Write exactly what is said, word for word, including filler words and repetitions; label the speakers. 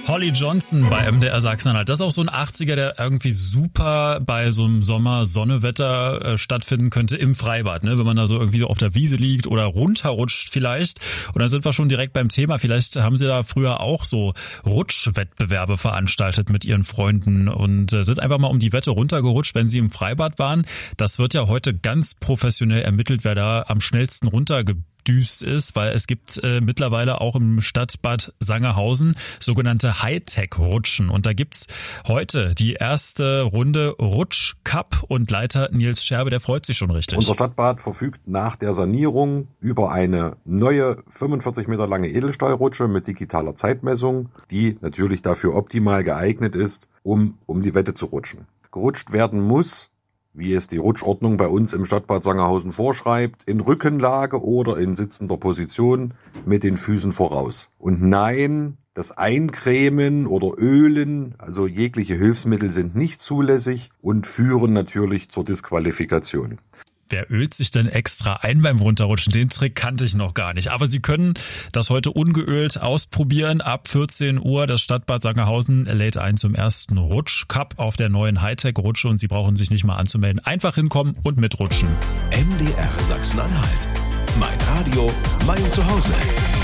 Speaker 1: Holly Johnson bei M D R Sachsen-Anhalt. Das ist auch so ein achtziger, der irgendwie super bei so einem Sommer-Sonnewetter äh, stattfinden könnte im Freibad, ne? Wenn man da so irgendwie so auf der Wiese liegt oder runterrutscht vielleicht. Und dann sind wir schon direkt beim Thema. Vielleicht haben Sie da früher auch so Rutschwettbewerbe veranstaltet mit Ihren Freunden und äh, sind einfach mal um die Wette runtergerutscht, wenn Sie im Freibad waren. Das wird ja heute ganz professionell ermittelt, wer da am schnellsten runtergeblieben düst ist, weil es gibt äh, mittlerweile auch im Stadtbad Sangerhausen sogenannte Hightech-Rutschen. Und da gibt's heute die erste Runde Rutsch-Cup und Leiter Nils Scherbe, der freut sich schon richtig.
Speaker 2: Unser Stadtbad verfügt nach der Sanierung über eine neue fünfundvierzig Meter lange Edelstahlrutsche mit digitaler Zeitmessung, die natürlich dafür optimal geeignet ist, um um die Wette zu rutschen. Gerutscht werden muss, wie es die Rutschordnung bei uns im Stadtbad Sangerhausen vorschreibt, in Rückenlage oder in sitzender Position mit den Füßen voraus. Und nein, das Eincremen oder Ölen, also jegliche Hilfsmittel sind nicht zulässig und führen natürlich zur Disqualifikation.
Speaker 1: Wer ölt sich denn extra ein beim Runterrutschen? Den Trick kannte ich noch gar nicht. Aber Sie können das heute ungeölt ausprobieren. Ab vierzehn Uhr das Stadtbad Sangerhausen lädt ein zum ersten Rutsch-Cup auf der neuen Hightech-Rutsche und Sie brauchen sich nicht mal anzumelden. Einfach hinkommen und mitrutschen.
Speaker 3: M D R Sachsen-Anhalt. Mein Radio, mein Zuhause.